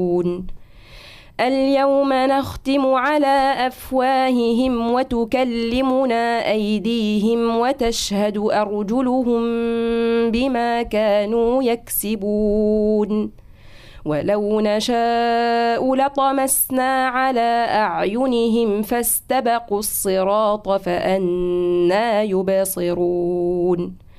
اليوم نختم على أفواههم وتكلمنا أيديهم وتشهد أرجلهم بما كانوا يكسبون ولو نشاء لطمسنا على أعينهم فاستبقوا الصراط فأنى يبصرون